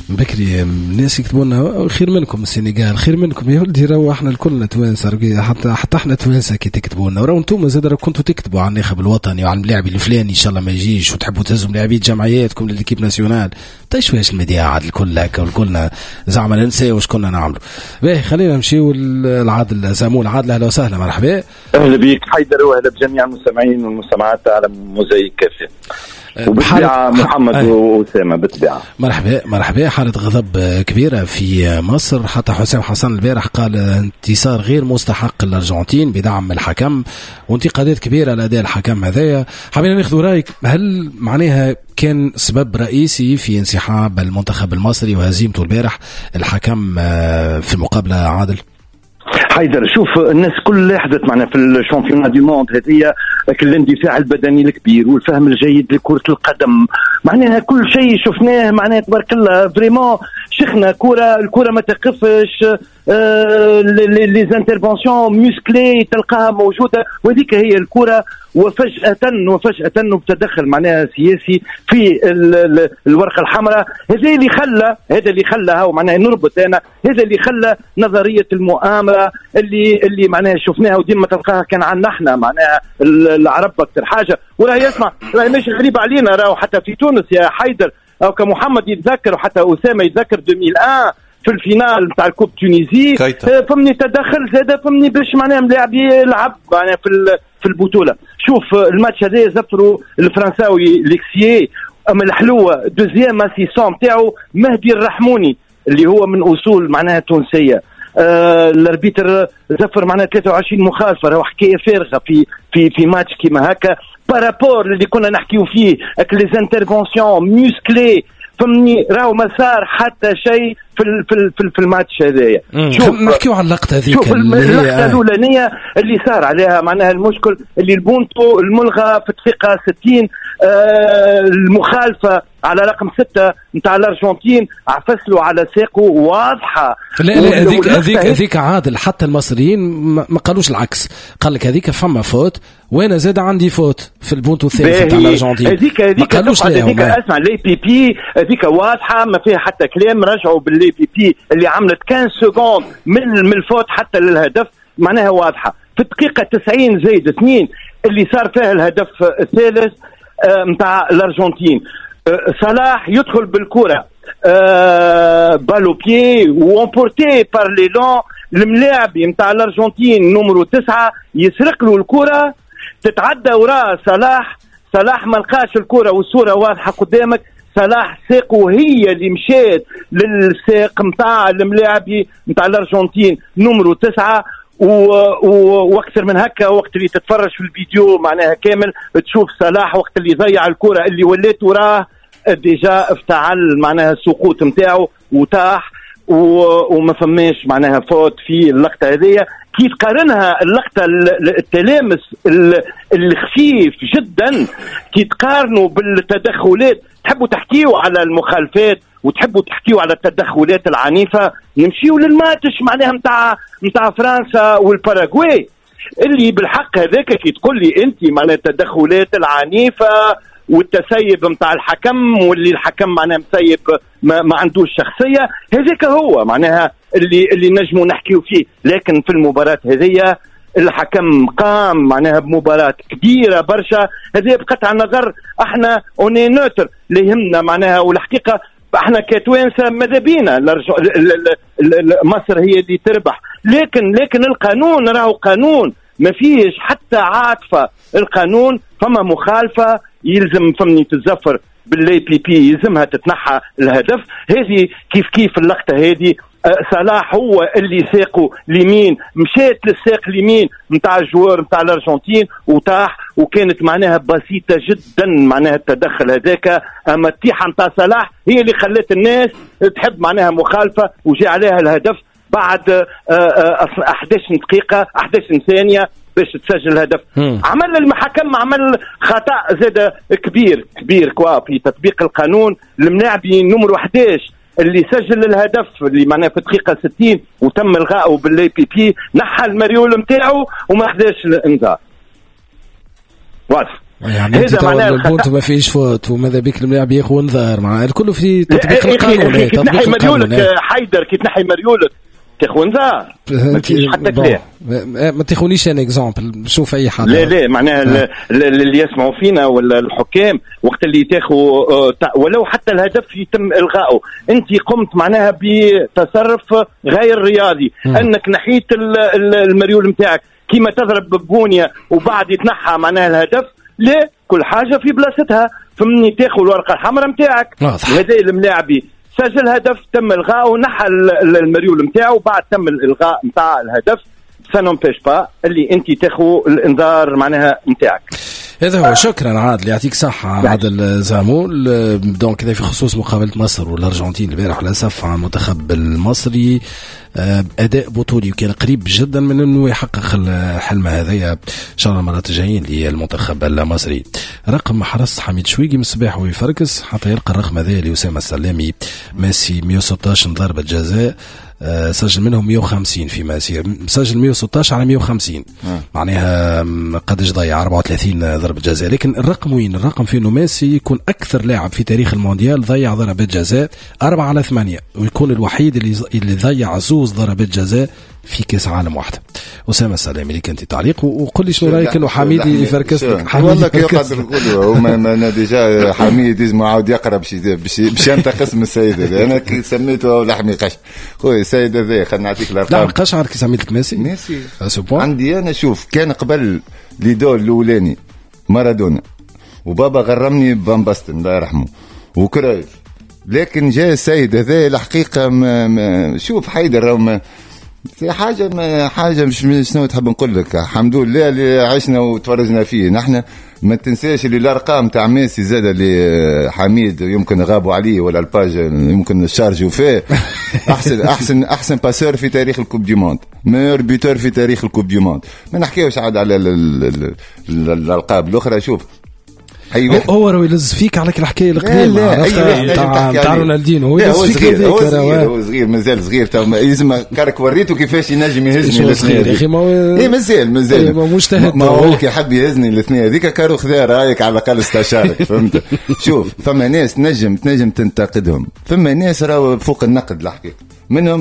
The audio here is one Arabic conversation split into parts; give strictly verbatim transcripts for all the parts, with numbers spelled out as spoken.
بكري الناس يكتبوا لنا خير منكم السنغال، خير منكم يا ولدي، راهو احنا الكلنا توانسه، حتى حتى احنا توانسه كي تكتبوا لنا، وراهو انتم زاد كنتوا تكتبوا على الناخب الوطني وعلى اللاعب الفلاني ان شاء الله ما يجيش، وتحبوا تهزوا لاعبين جمعياتكم للكيب ناسيونال. تا شويش الميديا عاد الكل هكا والكلنا زعما ننسى واش كنا نعملوا. باهي خلينا نمشيو للعادل زامول. عادل اهلا وسهلا، مرحبا. اهلا بك حيدر، واهلا بجميع المستمعين والمستمعات على موزايك كافيه. وبالطبيعة محمد أه. وأسامة بالطبيعة. مرحبا مرحبا. حالة غضب كبيرة في مصر، حتى حسام حسن البارح قال انتصار غير مستحق للأرجنتين بدعم الحكم، وانتقادات كبيرة لأداء الحكم هذايا. حابين ناخذ رأيك، هل معناها كان سبب رئيسي في انسحاب المنتخب المصري وهزيمته البارح الحكم في المقابلة عادل؟ حيدر شوف، الناس كل لاحظت معنا في الشامبيونات دي موند هذه الاندفاع البدني الكبير والفهم الجيد لكرة القدم، معناها كل شيء شفناه معناها تبارك الله فريمون شخنا كرة الكرة ما تقفش، آه لي زانترفونسيون موسكلي تلقاها موجودة، وذيك هي الكرة. وفجأة وفجأة وبتدخل معناها سياسي في الورقة الحمراء، هذا اللي خلى هذا اللي خلى هو معناها نربط أنا هذا اللي خلى نظرية المؤامرة اللي اللي معناها شفناها وديما تلقاها كان عنا احنا معناها العرب أكثر حاجة. وراهي يسمع راهي مش غريبة علينا، راهو حتى في تونس يا حيدر أو كمحمد يتذكر وحتى أسامة يتذكر ألفين وواحد في الفينال نتاع الكوب تونيزي فمني تدخل زاد فمني باش معناها ملاعب يلعب معناها في في البطوله. شوف الماتش هذا زفروا الفرنساوي ليكسيي، اما الحلوه دوزيام اسيسون تاعو مهدي الرحموني اللي هو من اصول معناها تونسيه. آه الاربيتر زفر معناها ثلاثة وعشرين مخالفه، راهو حكايه فارغه في في في ماتش كيما هكا بارابور اللي كنا نحكيو فيه اك لي انترفونسيون موسكلي فمني راهو ما صار حتى شيء في في في, في الماتش هذايا. شوف نحكيو على اللقطه هذيك، شوف اللقطه الاولانيه اللي صار عليها معناها المشكل اللي البونتو الملغى في الدقيقه ستين، آه المخالفه على رقم ستة نتاع الارجنتين عفسلوا على ساقه واضحه. لا لا هذيك هذيك هذيك عادل، حتى المصريين ما قالوش العكس، قال لك هذيك فما فوت وانا زاد عندي فوت في البونتو الثالث نتاع الارجنتين. هذيك هذيك هذيك اسمع لي بي بي هذيك واضحه ما فيها حتى كلام. رجعوا باللي بي بي اللي عملت خمسة سكوند من من الفوت حتى للهدف معناها واضحه. في الدقيقه تسعين زائد اثنين اللي صار فيها الهدف الثالث نتاع الارجنتين، صلاح يدخل بالكره أه بالو بيي وامبورتي بار لي لون الملاعب نتاع الارجنتين نمرو تسعة يسرق له الكره تتعدى وراء صلاح. صلاح ما لقاش الكره والصوره واضحه قدامك، صلاح ساقه هي اللي مشات للساق نتاع الملاعبي نتاع الارجنتين نمرو تسعة. واكثر من هكا وقت اللي تتفرج في الفيديو معناها كامل تشوف صلاح وقت اللي ضيع الكره اللي ولات وراه ديجا افتعل معناها السقوط نتاعو وطاح وما فماش معناها فوت في اللقطه هذه. كي تقارنها اللقطه التلامس الخفيف جدا كي تقارنوا بالتدخلات، تحبوا تحكيوا على المخالفات وتحبوا تحكيوا على التدخلات العنيفه، نمشيوا للماتش معناها نتاع نتاع فرنسا والباراغواي اللي بالحق هذاك كي تقول لي انت معناها التدخلات العنيفه والتسيب نتاع الحكم واللي الحكم معناها مسيب ما, ما عندوش شخصيه، هذاك هو معناها اللي اللي نجموا نحكيوا فيه. لكن في المباراه هذه الحكم قام معناها بمباراة كبيرة برشا. هذه بقطع النظر احنا اوني نوتر اللي يهمنا معناها، والحقيقة احنا كتوانسة ماذا بينا مصر هي اللي تربح، لكن لكن القانون راهو قانون ما فيش حتى عاطفة. القانون فما مخالفة يلزم فمني تتزفر باللي بي بي يلزمها تتنحى الهدف. هذه كيف كيف اللقطة هذه صلاح هو اللي ساقه اليمين مشات للساق اليمين نتاع الجوار نتاع الارجنتين وطاح، وكانت معناها بسيطه جدا معناها التدخل هذاك. اما التيحه نتاع صلاح هي اللي خلت الناس تحب معناها مخالفه وجاء عليها الهدف بعد أحد عشر دقيقه أحد عشر ثانيه باش تسجل الهدف. عمل المحكم عمل خطا زاد كبير كبير كوا في تطبيق القانون. الملاعبي نمرو أحد عشر اللي سجل الهدف اللي معناه في الدقيقه ستين وتم الغائه باللي بي بي نحى المريول نتاعو وما خداش الانذار. واضح يعني هذا معناه البونت ما فيش فوت وماذا بك اللاعب ياخذ انذار مع الكل في تطبيق القانون. كي تنحي مريولك حيدر كي تنحي مريولك تاخذ انذار ما فيش حتى كلام. ما تاخذنيش انا اكزامبل شوف اي حاجه. لا لا معناها اللي يسمعوا فينا ولا الحكام وقت اللي تاخذوا ولو حتى الهدف يتم الغائه انت قمت معناها بتصرف غير رياضي. م. انك نحيت المريول نتاعك كيما تضرب ببونيا وبعد يتنحى معناها الهدف. لا كل حاجه في بلاصتها فمني تاخذ الورقه الحمراء نتاعك. هذا الملاعبي سجل هدف تم الغاء ونحى المريول نتاعو بعد تم الالغاء نتاع الهدف سانومبيش با اللي انت تاخذ الانذار معناها نتاعك. هذا هو. شكرا عادل يعطيك صحة عادل زامول. دونك كذا في خصوص مقابلة مصر والأرجنتين البارح على صف عن المنتخب المصري أداء بطولي وكان قريب جدا من أنه يحقق الحلم هذايا إن شاء الله المرات الجايين للمنتخب المصري. رقم حرص حميد شويقي من الصباح ويفركس حتى يلقى الرقم هذا لأسامة السلامي ميسي مية وستة عشر ضربة جزاء سجل منهم مية وخمسين في ماسي سجل مية وستة عشر على مية وخمسين آه. معناها قدش ضيع أربعة وثلاثين ضربة جزاء. لكن الرقم وين؟ الرقم في انه ميسي يكون اكثر لاعب في تاريخ المونديال ضيع ضربات جزاء أربعة على ثمانية ويكون الوحيد اللي اللي ضيع زوز ضربات جزاء في كاس عالم واحده. أسامة السلامي لك انت تعليق وقل لي شنو رايك انه حميدي يفركس لك. والله كي يقدر نقولوا هما انا ديجا حميد لازم عاود يقرا باش باش ينتقص من السيد هذا. انا كي سميته لحمي قش خويا السيد هذا خلينا نعطيك الارقام. لا قش عارف كي سميت لك ميسي ميسي عندي انا. شوف كان قبل ليدول الاولاني مارادونا وبابا غرمني بان باستن الله يرحمه وكرايف. لكن جاء السيد هذا الحقيقه ما ما شوف حيدر ما في حاجة ما حاجة مش شنو تحب نقول لك. الحمد لله اللي عشنا وتفرجنا فيه. نحن ما تنساش اللي الأرقام تاع ميسي زادة اللي حميد يمكن غابوا عليه ولا الباج يمكن الشارج فيه. أحسن أحسن أحسن باسور في تاريخ الكوب دي موند ميور بيتور في تاريخ الكوب دي موند. ما نحكيوش عاد على الألقاب الأخرى. شوف هو هو يلز فيك عليك الحكايه القديمه تاع تاع رونالدينو. هو يلز فيك هذاك هو صغير, هو صغير مازال صغير تو لازم كارك وريته كيفاش ينجم يهزني الاثنين. يا اخي ما اي مازال مازال ما مجتهد. ما هو كي حب يهزني الاثنين هذيك كارو خذا رايك على الاقل استشارك فهمت. شوف فما ناس تنجم تنجم تنتقدهم فما ناس راهو فوق النقد الحقيقه منهم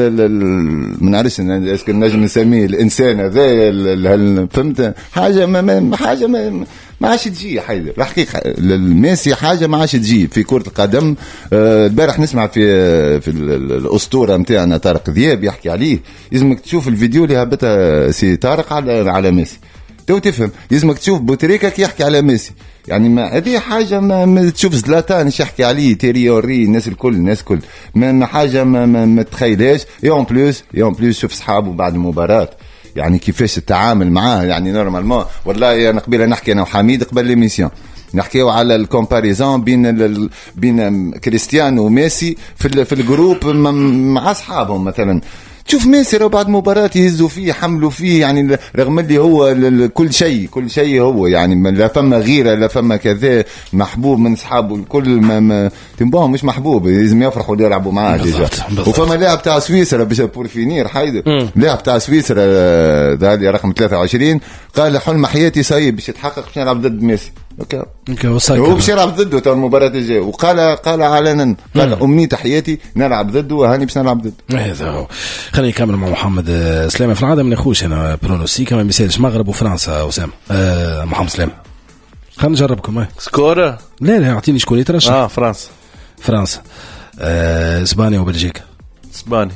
ما نعرفش اسكو نجم نسميه الانسان هذا فهمت حاجه ما حاجه ما ما عادش تجي حيدر الحقيقه. الميسي حاجه ما عادش تجي في كره القدم. البارح نسمع في في الاسطوره نتاعنا طارق ذياب يحكي عليه. لازمك تشوف الفيديو اللي هبطها سي طارق على على ميسي تو تفهم. لازمك تشوف بوتريكا كي يحكي على ميسي يعني ما هذه حاجه ما, ما تشوف زلاتان ايش يحكي عليه تيريوري الناس الكل الناس الكل ما, ما حاجه ما, ما, ما تخيلهاش. اي اون بلوس اي اون بلوس شوف صحابه بعد المباراه يعني كيفاش التعامل معاه يعني نورمالمون. والله انا قبيله نحكي انا وحميد قبل ليميسيون نحكيو على الكومباريزون بين بين كريستيانو وميسي في في الجروب مع اصحابهم مثلا. تشوف ميسي راه بعد مباراة يهزوا فيه يحملوا فيه يعني رغم اللي هو كل شيء كل شيء هو يعني لا فما غيره لا فما كذا محبوب من اصحابه الكل ما, ما تنبوه مش محبوب لازم يفرحوا اللي يلعبوا معاه ديجا. وفما لاعب تاع سويسرا باش بور فينير حيدر لاعب تاع سويسرا ذا رقم ثلاثة وعشرين قال حلم حياتي صايب باش يتحقق باش نلعب ضد ميسي. اوكي هو باش يلعب ضده تاع المباراة الجاية وقال قال علنا قال امنية حياتي نلعب ضده وهاني باش نلعب ضده. هذا هو. خليني نكمل مع محمد سلامة. في العاده ما ناخوش انا برونوستيك ما مثالش مغرب وفرنسا اسامه. أه محمد سلامة خلينا نجربكم. سكور لا لا اعطيني شكون يترشح. اه فرنسا فرنسا أه اسبانيا وبلجيكا. اسبانيا.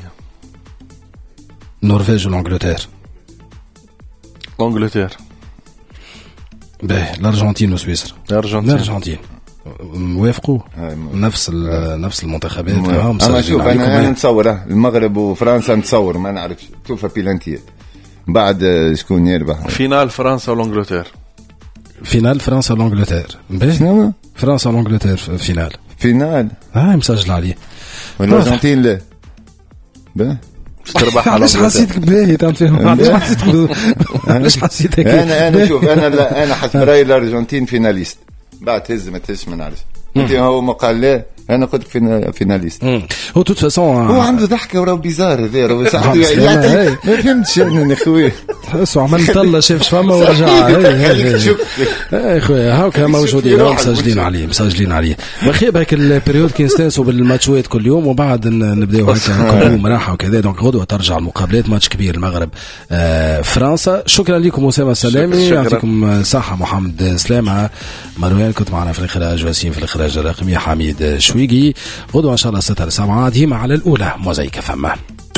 النرويج والانجلتير. انجلتير. باهي الارجنتين وسويسرا. الارجنتين الارجنتين موافقوا نفس نفس المنتخبات. انا شوف انا, أنا نتصور المغرب وفرنسا نتصور ما نعرفش شوفها بيلانتيات بعد شكون يربح فينال فرنسا والانجلتير. فينال فرنسا والانجلتير. باهي فرنسا والانجلتير فينال فينال ها مسجل عليه. والارجنتين لا باهي تربح على علاش حسيتك باهي تنفهم علاش حسيتك علاش حسيتك انا انا شوف انا لا انا حسب رايي الارجنتين فيناليست بعد تهز ما تهزش ما نعرفش انت هو ما قال لا انا قلت فينا فيناليست. هو توت فاسون هو عنده ضحكه وراه بيزار هذا راه صاحبي يعني ما فهمتش انا خويا تحسوا عمل طلة شاف فما ورجع. اي خويا هاكا موجودين مسجلين عليه مسجلين عليه بخيب هيك البريود كي نستانسوا بالماتشات كل يوم وبعد نبداو هكا كل يوم راحه وكذا. دونك غدوه ترجع المقابلات ماتش كبير المغرب آه فرنسا. شكرا لكم اسامه السلامي يعطيكم صحه محمد سلامه مروان كنت معنا في الاخراج وسيم في الاخراج الرقمي حميد شويقي. غدوه ان شاء الله ستة سبعة ديما على الاولى موزايك فما.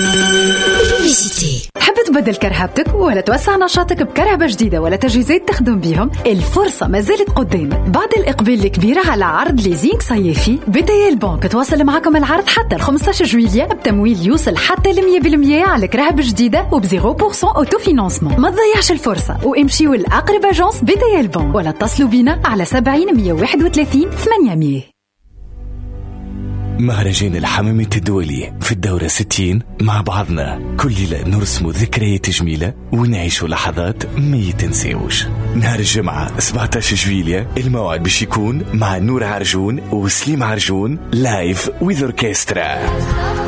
حب تبدل كرهبتك ولا توسع نشاطك بكرهبة جديدة ولا تجهيزات تخدم بيهم؟ الفرصة ما زالت قدامك بعد الإقبال الكبير على عرض ليزينغ صيفي. بتيال بنك تواصل معكم العرض حتى الخمسة جويلية بتمويل يوصل حتى المية بالمية على كرهبة جديدة وبزيرو بورسون أوتو فينانسمون. ما تضيعش الفرصة وامشيوا لأقرب أجانس بتيال بنك ولا اتصلوا بنا على سبعين مية واحد وثلاثين ثمانمية. مهرجان الحمامة الدولي في الدورة ستين مع بعضنا كل ليلة نرسم ذكريات جميلة ونعيش لحظات ما يتنسيوش. نهار الجمعة سبعة عشر جويلية الموعد باش يكون مع نور عرجون وسليم عرجون لايف ويز اوركسترا.